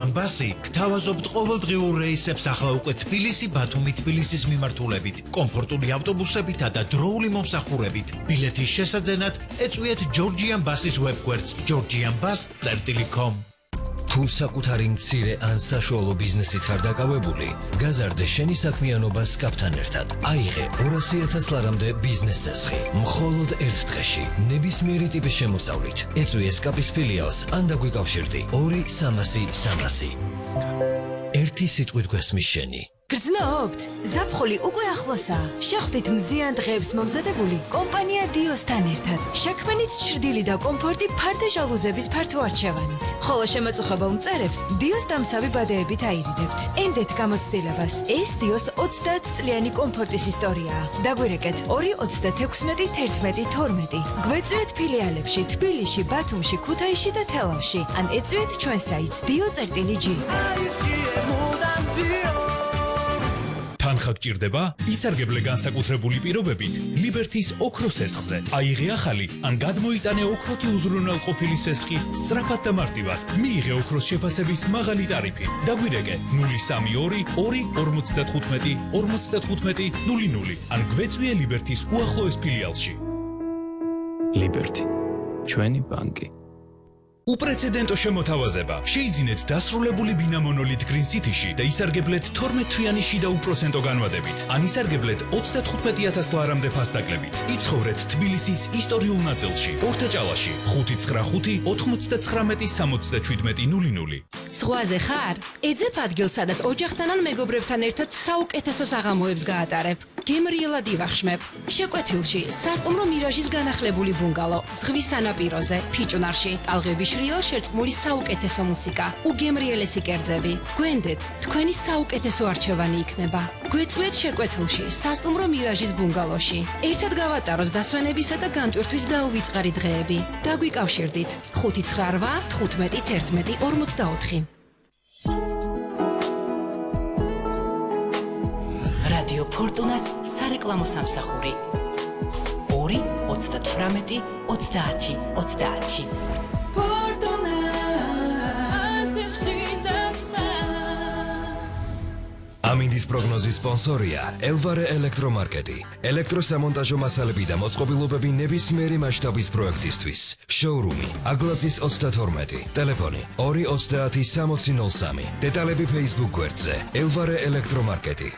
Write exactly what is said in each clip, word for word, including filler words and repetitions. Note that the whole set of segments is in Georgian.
ბასი გთავაზობთ ყოველდღიურ რეისებს ახლა უკვე თბილისი, ბათუმი, თბილისის მიმართულებით, კომფორტული ავტობუსებითა და დროული მომსახურებით. ბილეთის შესაძენად ეწვიეთ ჯორჯიან ბასის ვებგვერდს georgian bus dot com. თუ საკუთარი მცირე ან საშუალო ბიზნესით ხარ დაკავებული, გაზარდე შენი საქმიანობა სკაპთან ერთად. აიღე ორასი ათას ლარამდე ბიზნეს წესხი. მხოლოდ ერთ დღეში, ნებისმიერი ტიპის შემოსავლით. ეწვიე სკაპის ფილიალს ან დაგვიკავშირდი ორი სამასი სამასი. ერთი სიტყვით გვესმის შენი. გრძნობთ? ზაფხული უკვე ახლოსაა. შეხვდით მზიან დღეებს მომზადებული კომპანია დიოსთან ერთად. შექმნით ჩრდილი და კომფორტი ფარდე ჟალუზების ფართო არჩევანით. ხოლო შემაწუხებელ მწერებს დიოს დამცავი ბადეებით აირიდებთ. ენდეთ გამოცდილებას. ეს დიოს ოცდაათ წლიანი კომფორტის ისტორიაა. დაგვირეკეთ ორი ოცდათექვსმეტი თერთმეტი თორმეტი. გვეწვიეთ ფილიალებში თბილისში, ბათუმში, ქუთაისში და თელავში. ან ეწვიეთ ჩვენ საიტს dio.gi. თანხა გჭირდება? ისარგებლე განსაკუთრებული პირობებით ლიბერთის ოქროს სესხზე. აიღე ახალი ან გადმოიტანე ოქროთი უზრუნველყოფილი სესხი სწრაფად და მარტივად. მიიღე ოქროს შეფასების მაღალი ტარიფი. დაგვირეკე ნული სამი ორი ორი ორმოცდათხუთმეტი ორმოცდათხუთმეტი ნული ნული ან გვეწვიე ლიბერთის უახლოეს ფილიალში. ლიბერთი, ჩვენი ბანკი. უპრეცედენტო შემოთავაზება. შეიძინეთ დასრულებული ბინა მონოლით Green City-ში და ისარგებლეთ თორმეტ თვიანი შიდა უპროცენტო განვადებით. ან ისარგებლეთ ოცდათხუთმეტი ათას ლარამდე ფასდაკლებით. იცხოვრეთ თბილისის ისტორიულ ნაწილში, ორთაჭალაში, ხუთი ცხრა ხუთი ოთხმოცდაცხრამეტი სამოცდაშვიდმეტი ნული ნული. ზღვაზე ხარ? ეძებ ადგილს, სადაც ოჯახთან ან მეგობრებთან ერთად საუკეთესო საღამოებს გაატარებ. გემრიელად ივახშმებ. შეკვეთილში სასტუმრო მირაჟის განახლებული ბუნგალო, ზღვის სანაპიროზე, ფიჭვნარში, ტალღების შრიალ შერწყმული საუკეთესო მუსიკა, უგემრიელესი კერძები. გვენდეთ, თქვენი საუკეთესო არჩევანი იქნება. გვეწვიეთ შეკვეთილში, სასტუმრო მირაჟის ბუნგალოში. ერთად გავატაროთ დასვენებისა და განტვირთვის დაუვიწყარი დღეები. დაგვიკავშირდით ხუთი ცხრა რვა თხუთმეტი თერთმეტი ორმოცდაოთხი. რადიო ფორტუნას სარეკლამო სამსახური ორი ოცდათვრამეტი ოცდაათი ოცდაათი. ამინდის პროგნოზის სპონსორია ელვარე ელექტრომარკეტი. ელექტროსამონტაჟო მასალები და მოწყობილობები ნებისმიერი მასშტაბის პროექტისთვის. შოურუმი აგლაძის ოცდათორმეტი. ტელეფონი ორი ოცდაათი სამოცი ნული სამი. დეტალები Facebook გვერდზე ელვარე ელექტრომარკეტი.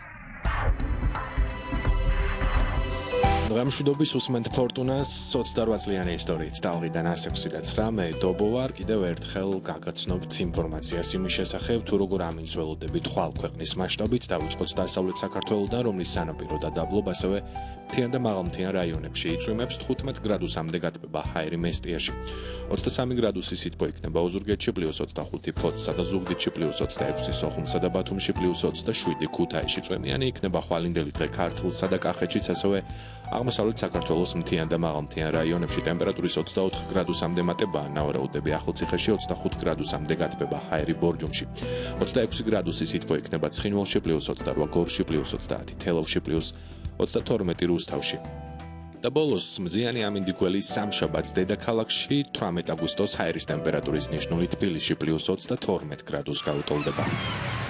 დღემშვიდობის უსმენთ ფორტუნას ოცდარვა წლიანი ისტორიით ტალღიდან ასი ექვსი და ცხრა. მე დობო ვარ, კიდევ ერთხელ გაგაცნობთ ინფორმაციას იმის შესახებ, თუ როგორ ამინცველოდებით ხვალ ქვეყნის მასშტაბით დავიწყოთ დასავლეთ საქართველოდან, რომლის სანაპირო და დაბლობ ასევე მთიან და მაღალმთიან რაიონებში იწვიმებს თხუთმეტ გრადუსამდე გატბება ჰაერი მესტიაში. ოცდასამი გრადუსი სითბო იქნება ოზურგეთში პლუს ოცდახუთი ფოთსა და ზუგდიდში პლუს ოცდაექვსი, სოხუმსა და ბათუმში პლუს ოცდაშვიდი, ქუთაისში წვიმიანი იქნება ხვალინდელი დღე ქართლსა და კახეთშიც, ასევე აღმოსავლეთ საქართველოს მთიან და მაღალმთიან რაიონებში ტემპერატურის ოცდაოთხ გრადუსამდე მატებაა, ნავარაუდები ახალციხეში ოცდახუთ გრადუსამდე გატბება ჰაერი ბორჯომში. ოცდაექვსი გრადუსი სითბო იქნება ცხინვალში პლუს ოცდარვა, გორში პლუს ოცდაათი, თელავში პლუს ოცდათორმეტი, რუსთავში. და ბოლოს მზიანი ამინდიგველი სამშაბათს დედაქალაქში თვრამეტ აგვისტოს ჰაერის ტემპერატურის ნიშნული თბილისში პლუს ოცდათორმეტ გრადუსს გაუტოლდება.